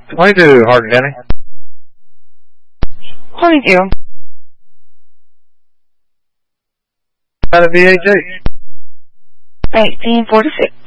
22, Hardin County. 22. Got a VHH. 1846.